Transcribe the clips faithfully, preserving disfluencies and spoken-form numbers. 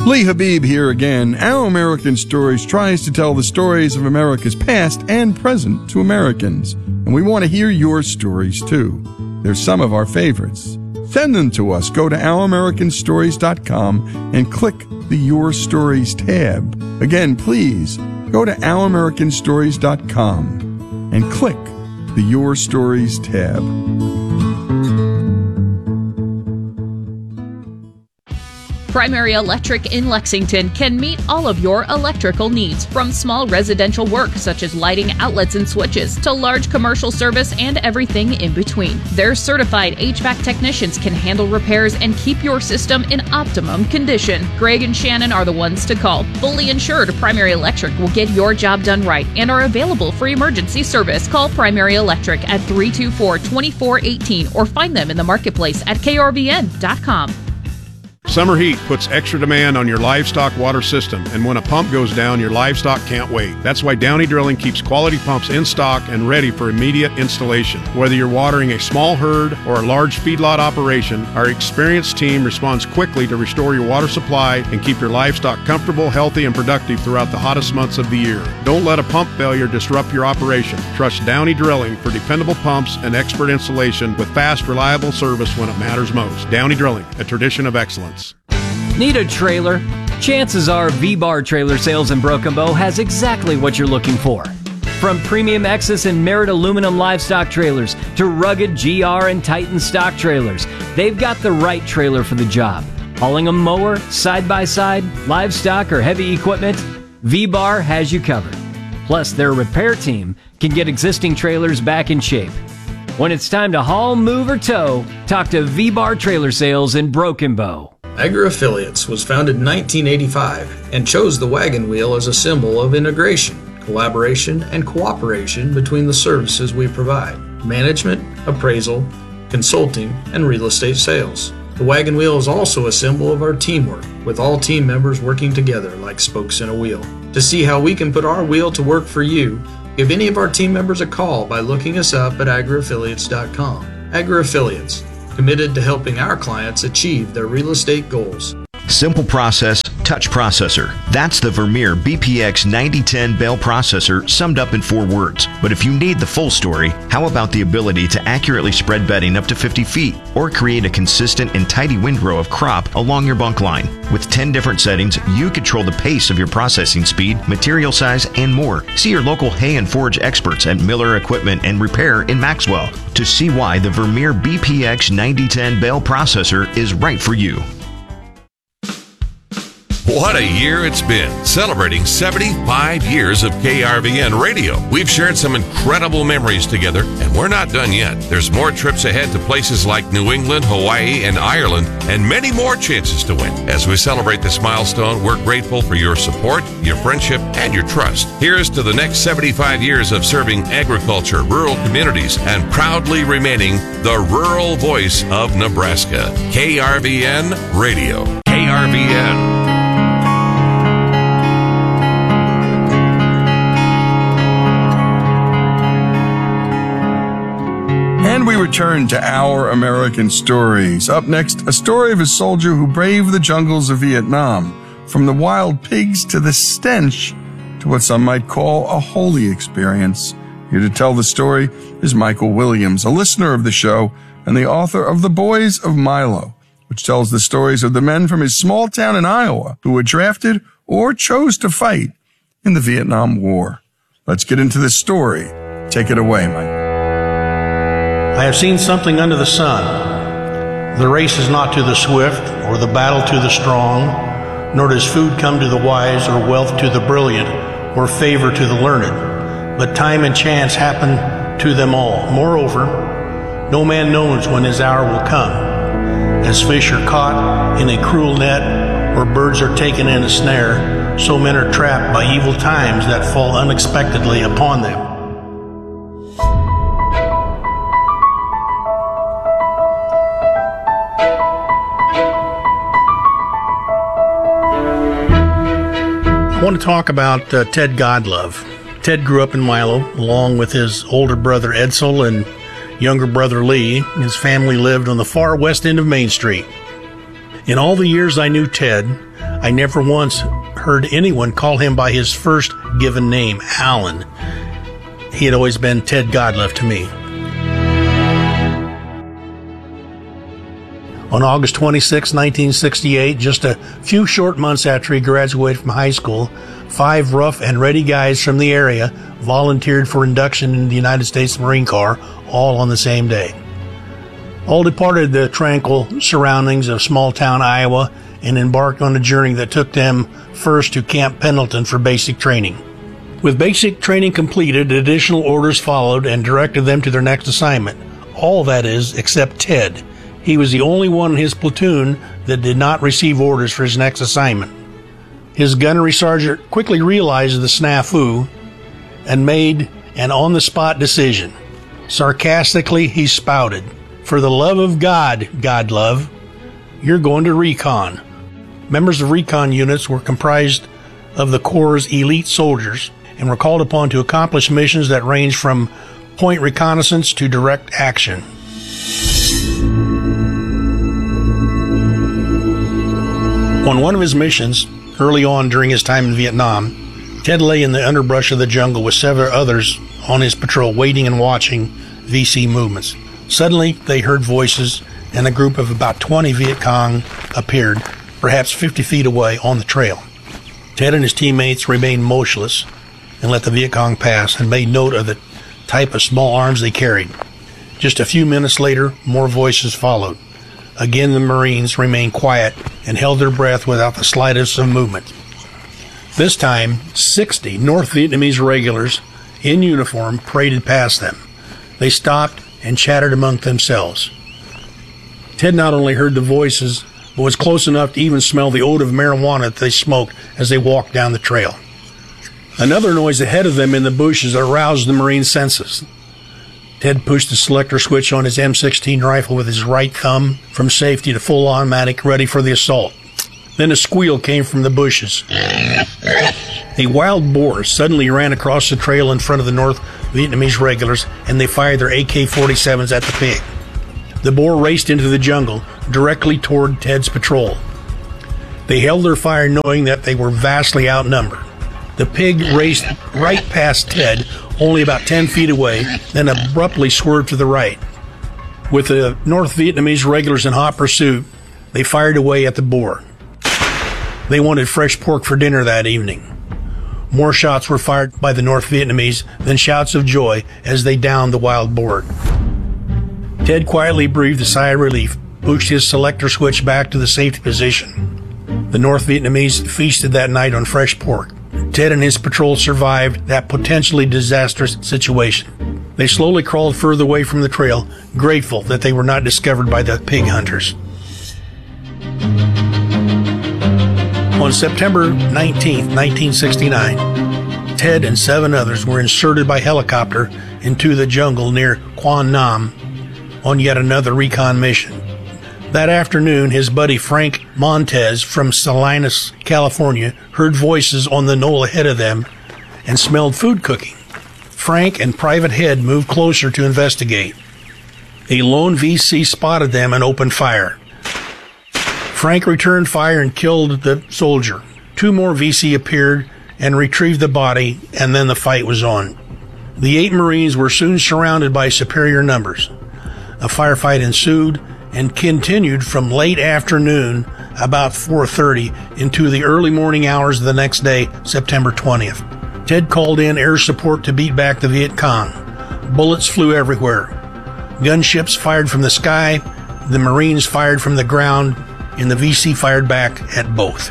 Lee Habib here again. Our American Stories tries to tell the stories of America's past and present to Americans. And we want to hear your stories too. They're some of our favorites. Send them to us. Go to our american stories dot com and click the Your Stories tab. Again, please go to our american stories dot com and click the Your Stories tab. Primary Electric in Lexington can meet all of your electrical needs, from small residential work such as lighting, outlets, and switches, to large commercial service and everything in between. Their certified H V A C technicians can handle repairs and keep your system in optimum condition. Greg and Shannon are the ones to call. Fully insured, Primary Electric will get your job done right and are available for emergency service. Call Primary Electric at three two four, two four one eight or find them in the marketplace at K R V N dot com. Summer heat puts extra demand on your livestock water system, and when a pump goes down, your livestock can't wait. That's why Downey Drilling keeps quality pumps in stock and ready for immediate installation. Whether you're watering a small herd or a large feedlot operation, our experienced team responds quickly to restore your water supply and keep your livestock comfortable, healthy, and productive throughout the hottest months of the year. Don't let a pump failure disrupt your operation. Trust Downey Drilling for dependable pumps and expert installation with fast, reliable service when it matters most. Downey Drilling, a tradition of excellence. Need a trailer? Chances are V-Bar Trailer Sales in Broken Bow has exactly what you're looking for. From premium Exus and Merit aluminum livestock trailers to rugged G R and Titan stock trailers, they've got the right trailer for the job. Hauling a mower, side-by-side, livestock, or heavy equipment, V-Bar has you covered. Plus, their repair team can get existing trailers back in shape. When it's time to haul, move, or tow, talk to V-Bar Trailer Sales in Broken Bow. Agri-Affiliates was founded in nineteen eighty-five and chose the wagon wheel as a symbol of integration, collaboration, and cooperation between the services we provide: management, appraisal, consulting, and real estate sales. The wagon wheel is also a symbol of our teamwork, with all team members working together like spokes in a wheel. To see how we can put our wheel to work for you, give any of our team members a call by looking us up at agri affiliates dot com. Agri-Affiliates, committed to helping our clients achieve their real estate goals. Simple process, touch processor. That's the Vermeer B P X ninety ten bale processor summed up in four words. But if you need the full story, how about the ability to accurately spread bedding up to fifty feet or create a consistent and tidy windrow of crop along your bunk line? With ten different settings, you control the pace of your processing speed, material size, and more. See your local hay and forage experts at Miller Equipment and Repair in Maxwell to see why the Vermeer B P X ninety ten bale processor is right for you. What a year it's been, celebrating seventy-five years of K R V N radio. We've shared some incredible memories together, and we're not done yet. There's more trips ahead to places like New England, Hawaii, and Ireland, and many more chances to win. As we celebrate this milestone, we're grateful for your support, your friendship, and your trust. Here's to the next seventy-five years of serving agriculture, rural communities, and proudly remaining the rural voice of Nebraska. K R V N Radio. K R V N. And we return to Our American Stories. Up next, a story of a soldier who braved the jungles of Vietnam, from the wild pigs to the stench to what some might call a holy experience. Here to tell the story is Michael Williams, a listener of the show and the author of The Boys of Milo, which tells the stories of the men from his small town in Iowa who were drafted or chose to fight in the Vietnam War. Let's get into this story. Take it away, Mike. I have seen something under the sun. The race is not to the swift, or the battle to the strong, nor does food come to the wise, or wealth to the brilliant, or favor to the learned. But time and chance happen to them all. Moreover, no man knows when his hour will come. As fish are caught in a cruel net, or birds are taken in a snare, so men are trapped by evil times that fall unexpectedly upon them. I want to talk about uh, Ted Godlove. Ted grew up in Milo, along with his older brother Edsel and younger brother Lee. His family lived on the far west end of Main Street. In all the years I knew Ted, I never once heard anyone call him by his first given name, Alan. He had always been Ted Godlove to me. On August twenty-sixth, nineteen sixty-eight, just a few short months after he graduated from high school, five rough and ready guys from the area volunteered for induction in the United States Marine Corps, all on the same day. All departed the tranquil surroundings of small-town Iowa and embarked on a journey that took them first to Camp Pendleton for basic training. With basic training completed, additional orders followed and directed them to their next assignment. All, that is, except Ted. He was the only one in his platoon that did not receive orders for his next assignment. His gunnery sergeant quickly realized the snafu and made an on-the-spot decision. Sarcastically, he spouted, "For the love of God, Godlove, you're going to recon." Members of recon units were comprised of the Corps' elite soldiers and were called upon to accomplish missions that ranged from point reconnaissance to direct action. On one of his missions, early on during his time in Vietnam, Ted lay in the underbrush of the jungle with several others on his patrol, waiting and watching V C movements. Suddenly, they heard voices, and a group of about twenty Viet Cong appeared, perhaps fifty feet away on the trail. Ted and his teammates remained motionless and let the Viet Cong pass and made note of the type of small arms they carried. Just a few minutes later, more voices followed. Again, the Marines remained quiet and held their breath without the slightest of movement. This time, sixty North Vietnamese regulars in uniform paraded past them. They stopped and chattered among themselves. Ted not only heard the voices, but was close enough to even smell the odor of marijuana that they smoked as they walked down the trail. Another noise ahead of them in the bushes aroused the Marine's senses. Ted pushed the selector switch on his M sixteen rifle with his right thumb from safety to full automatic, ready for the assault. Then a squeal came from the bushes. A wild boar suddenly ran across the trail in front of the North Vietnamese regulars, and they fired their A K forty-sevens at the pig. The boar raced into the jungle, directly toward Ted's patrol. They held their fire knowing that they were vastly outnumbered. The pig raced right past Ted, only about ten feet away, then abruptly swerved to the right. With the North Vietnamese regulars in hot pursuit, they fired away at the boar. They wanted fresh pork for dinner that evening. More shots were fired by the North Vietnamese, then shouts of joy as they downed the wild boar. Ted quietly breathed a sigh of relief, pushed his selector switch back to the safety position. The North Vietnamese feasted that night on fresh pork. Ted and his patrol survived that potentially disastrous situation. They slowly crawled further away from the trail, grateful that they were not discovered by the pig hunters. On September nineteenth, nineteen sixty-nine, Ted and seven others were inserted by helicopter into the jungle near Quan Nam on yet another recon mission. That afternoon, his buddy Frank Montez from Salinas, California, heard voices on the knoll ahead of them and smelled food cooking. Frank and Private Head moved closer to investigate. A lone V C spotted them and opened fire. Frank returned fire and killed the soldier. Two more V C appeared and retrieved the body, and then the fight was on. The eight Marines were soon surrounded by superior numbers. A firefight ensued and continued from late afternoon, about four thirty, into the early morning hours of the next day, September twentieth. Ted called in air support to beat back the Viet Cong. Bullets flew everywhere. Gunships fired from the sky, the Marines fired from the ground, and the V C fired back at both.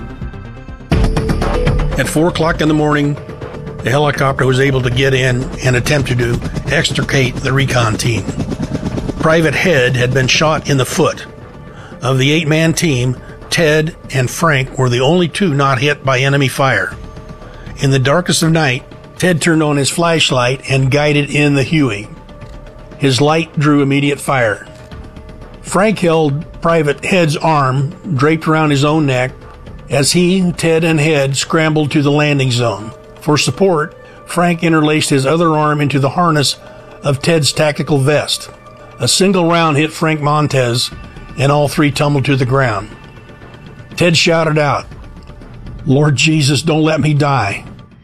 At four o'clock in the morning, the helicopter was able to get in and attempted to extricate the recon team. Private Head had been shot in the foot. Of the eight-man team, Ted and Frank were the only two not hit by enemy fire. In the darkest of night, Ted turned on his flashlight and guided in the Huey. His light drew immediate fire. Frank held Private Head's arm draped around his own neck as he, Ted, and Head scrambled to the landing zone. For support, Frank interlaced his other arm into the harness of Ted's tactical vest. A single round hit Frank Montez, and all three tumbled to the ground. Ted shouted out, "Lord Jesus, don't let me die."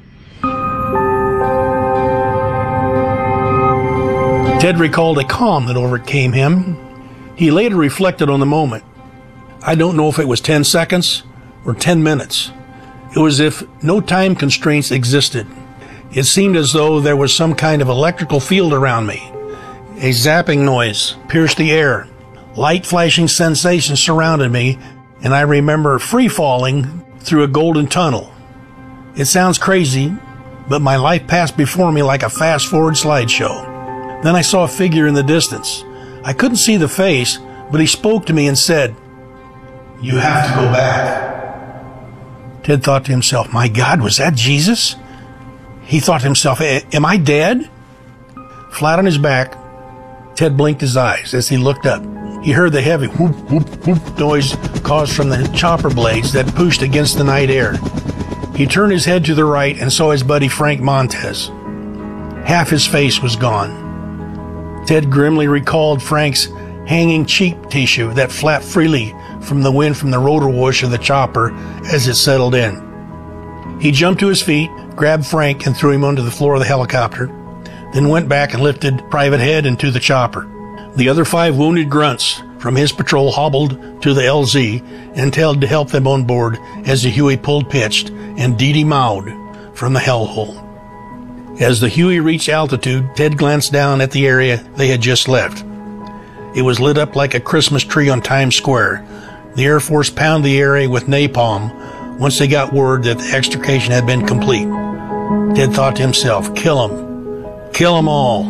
Ted recalled a calm that overcame him. He later reflected on the moment. "I don't know if it was ten seconds or ten minutes. It was as if no time constraints existed. It seemed as though there was some kind of electrical field around me. A zapping noise pierced the air. Light flashing sensations surrounded me, and I remember free-falling through a golden tunnel. It sounds crazy, but my life passed before me like a fast-forward slideshow. Then I saw a figure in the distance. I couldn't see the face, but he spoke to me and said, 'You have to go back.'" Ted thought to himself, "My God, was that Jesus?" He thought to himself, "Am I dead?" Flat on his back, Ted blinked his eyes as he looked up. He heard the heavy whoop, whoop, whoop noise caused from the chopper blades that pushed against the night air. He turned his head to the right and saw his buddy Frank Montez. Half his face was gone. Ted grimly recalled Frank's hanging cheek tissue that flapped freely from the wind from the rotor wash of the chopper as it settled in. He jumped to his feet, grabbed Frank, and threw him onto the floor of the helicopter, then went back and lifted Private Head into the chopper. The other five wounded grunts from his patrol hobbled to the L Z and Ted to help them on board as the Huey pulled pitched and Dee Dee mowed from the hellhole. As the Huey reached altitude, Ted glanced down at the area they had just left. It was lit up like a Christmas tree on Times Square. The Air Force pounded the area with napalm once they got word that the extrication had been complete. Ted thought to himself, "Kill them. Kill them all."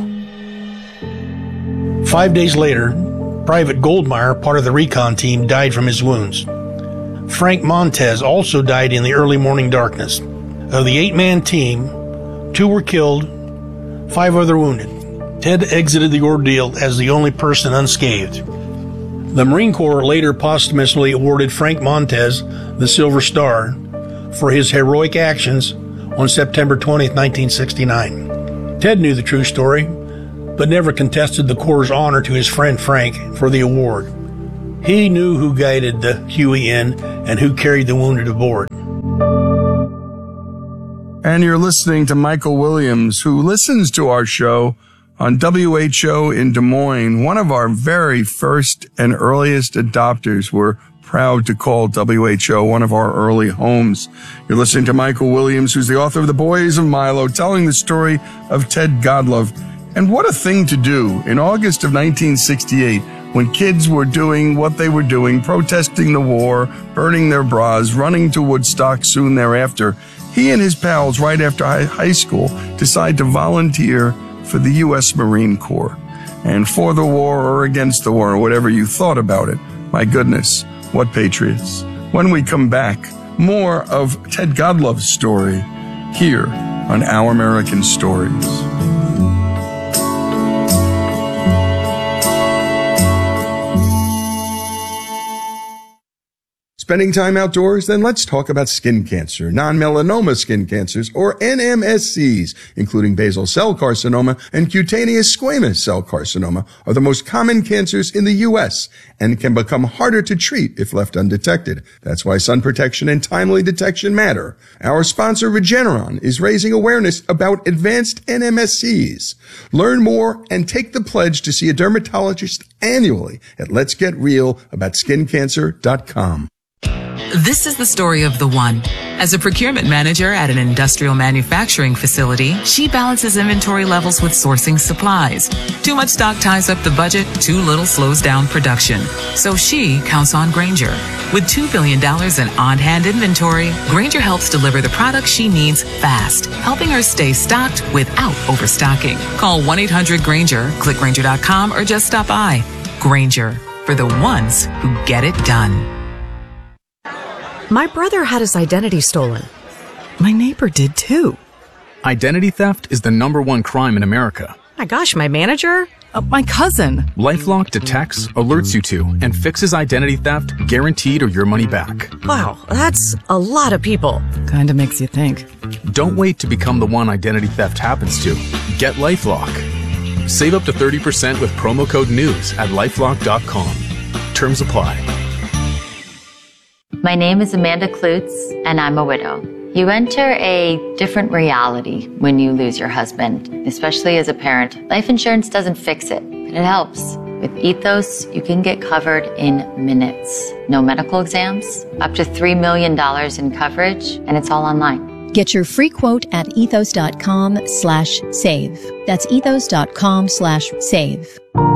Five days later, Private Goldmeyer, part of the recon team, died from his wounds. Frank Montez also died in the early morning darkness. Of the eight-man team, two were killed, five other wounded. Ted exited the ordeal as the only person unscathed. The Marine Corps later posthumously awarded Frank Montez the Silver Star for his heroic actions on September twentieth, nineteen sixty-nine. Ted knew the true story, but never contested the Corps' honor to his friend Frank for the award. He knew who guided the Huey in and who carried the wounded aboard. And you're listening to Michael Williams, who listens to our show on W H O in Des Moines. One of our very first and earliest adopters. We're proud to call W H O one of our early homes. You're listening to Michael Williams, who's the author of The Boys of Milo, telling the story of Ted Godlove. And what a thing to do in August of nineteen sixty-eight, when kids were doing what they were doing, protesting the war, burning their bras, running to Woodstock soon thereafter. He and his pals, right after high school, decide to volunteer for the U S Marine Corps. And for the war or against the war, or whatever you thought about it, my goodness, what patriots. When we come back, more of Ted Godlove's story here on Our American Stories. Spending time outdoors? Then let's talk about skin cancer. Non-melanoma skin cancers, or N M S Cs, including basal cell carcinoma and cutaneous squamous cell carcinoma, are the most common cancers in the U S and can become harder to treat if left undetected. That's why sun protection and timely detection matter. Our sponsor, Regeneron, is raising awareness about advanced N M S Cs. Learn more and take the pledge to see a dermatologist annually at lets get real about skin cancer dot com. This is the story of the one. As a procurement manager at an industrial manufacturing facility, she balances inventory levels with sourcing supplies. Too much stock ties up the budget, too little slows down production. So she counts on Grainger. With two billion dollars in on-hand inventory, Grainger helps deliver the products she needs fast, helping her stay stocked without overstocking. Call one eight hundred Grainger, click Grainger dot com, or just stop by. Grainger, for the ones who get it done. My brother had his identity stolen. My neighbor did too. Identity theft is the number one crime in America. My gosh, my manager? Uh, my cousin. LifeLock detects, alerts you to, and fixes identity theft, guaranteed or your money back. Wow, that's a lot of people. Kinda makes you think. Don't wait to become the one identity theft happens to. Get LifeLock. Save up to thirty percent with promo code NEWS at lifelock dot com. Terms apply. My name is Amanda Klutz, and I'm a widow. You enter a different reality when you lose your husband, especially as a parent. Life insurance doesn't fix it, but it helps. With Ethos, you can get covered in minutes. No medical exams, up to three million dollars in coverage, and it's all online. Get your free quote at ethos.com slash save. That's ethos.com slash save.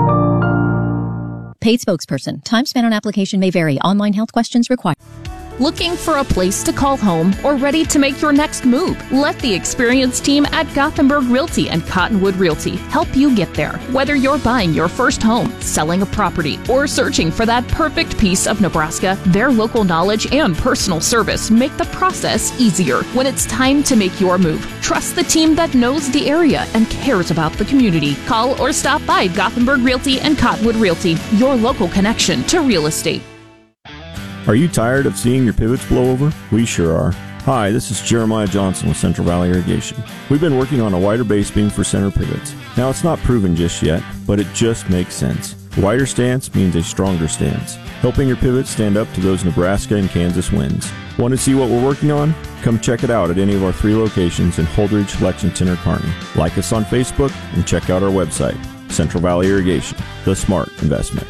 Paid spokesperson. Time spent on application may vary. Online health questions required. Looking for a place to call home or ready to make your next move? Let the experienced team at Gothenburg Realty and Cottonwood Realty help you get there. Whether you're buying your first home, selling a property, or searching for that perfect piece of Nebraska, their local knowledge and personal service make the process easier. When it's time to make your move, trust the team that knows the area and cares about the community. Call or stop by Gothenburg Realty and Cottonwood Realty, your local connection to real estate. Are you tired of seeing your pivots blow over? We sure are. Hi, this is Jeremiah Johnson with Central Valley Irrigation. We've been working on a wider base beam for center pivots. Now, it's not proven just yet, but it just makes sense. A wider stance means a stronger stance, helping your pivots stand up to those Nebraska and Kansas winds. Want to see what we're working on? Come check it out at any of our three locations in Holdridge, Lexington, or Kearney. Like us on Facebook and check out our website, Central Valley Irrigation, the smart investment.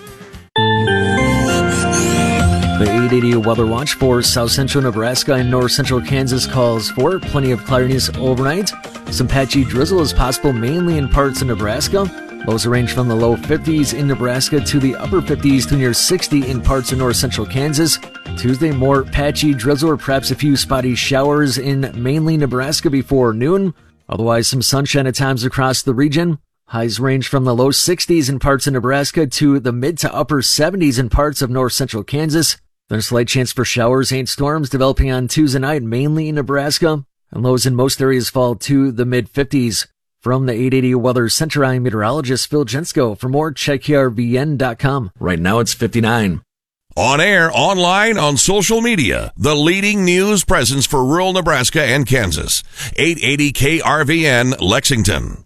The eight eighty weather watch for south central Nebraska and north central Kansas calls for plenty of cloudiness overnight. Some patchy drizzle is possible mainly in parts of Nebraska. Lows range from the low fifties in Nebraska to the upper fifties to near sixty in parts of north central Kansas. Tuesday, more patchy drizzle or perhaps a few spotty showers in mainly Nebraska before noon. Otherwise, some sunshine at times across the region. Highs range from the low sixties in parts of Nebraska to the mid to upper seventies in parts of north central Kansas. There's a slight chance for showers and storms developing on Tuesday night, mainly in Nebraska, and lows in most areas fall to the mid-fifties. From the eight eighty Weather Center, I'm meteorologist Phil Jensko. For more, check K R V N dot com. Right now, it's fifty-nine. On air, online, on social media, the leading news presence for rural Nebraska and Kansas. eight eighty K R V N, Lexington.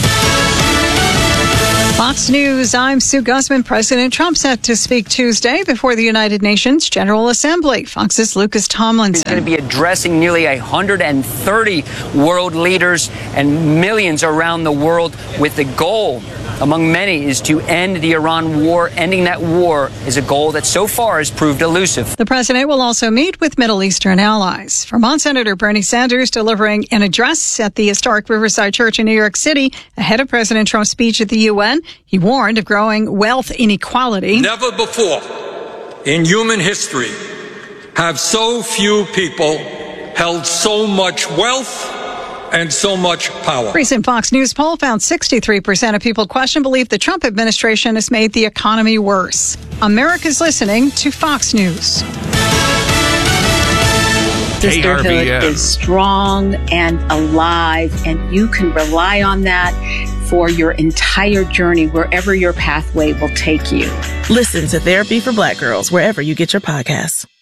Fox News, I'm Sue Guzman. President Trump set to speak Tuesday before the United Nations General Assembly. Fox's Lucas Tomlinson. He's going to be addressing nearly one hundred thirty world leaders and millions around the world with the goal, among many, is to end the Iran war. Ending that war is a goal that so far has proved elusive. The president will also meet with Middle Eastern allies. Vermont Senator Bernie Sanders delivering an address at the historic Riverside Church in New York City ahead of President Trump's speech at the U N. He warned of growing wealth inequality. Never before in human history have so few people held so much wealth and so much power. A recent Fox News poll found sixty-three percent of people question believe the Trump administration has made the economy worse. America's listening to Fox News. Sisterhood is strong and alive, and you can rely on that for your entire journey, wherever your pathway will take you. Listen to Therapy for Black Girls wherever you get your podcasts.